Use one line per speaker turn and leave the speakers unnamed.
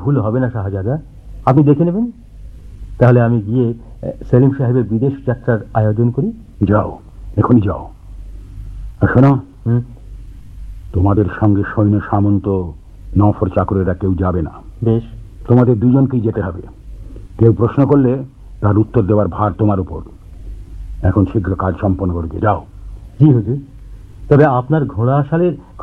ভুল হবে না শাহজাদা, আপনি দেখে নেবেন। তাহলে আমি গিয়ে সেলিম সাহেবের বিদেশ যাত্রার আয়োজন করি।
যাও, এখনই যাও। আর শোনো,
হুম।
তোমাদের সঙ্গে সৈন্য সামন্ত নফর চাকরেরা কেউ যাবে না।
বেশ।
তোমাদের দুজনকেই যেতে হবে। কেউ প্রশ্ন করলে তার উত্তর দেওয়ার ভার তোমার উপর। এখন শীঘ্র কাজ সম্পন্ন করবে, যাও।
জি হুজুর, তবে আপনার ঘোড়া শালের